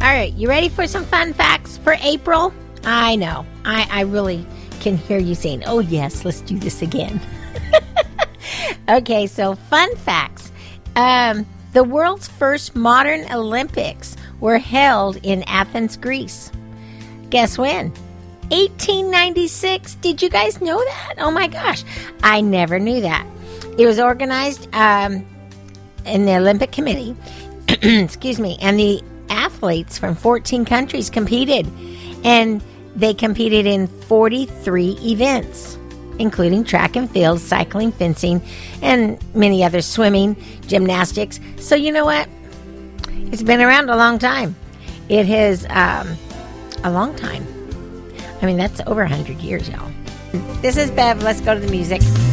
right, you ready for some fun facts for April? I know. I really can hear you saying, oh, yes, let's do this again. Okay, so fun facts. The world's first modern Olympics were held in Athens, Greece. Guess when? 1896. Did you guys know that? Oh, my gosh. I never knew that. It was organized in the Olympic Committee. Excuse me. And the athletes from 14 countries competed. And they competed in 43 events, including track and field, cycling, fencing, and many others, swimming, gymnastics. So you know what? It's been around a long time. It has a long time. I mean, that's over 100 years, y'all. This is Bev. Let's go to the music.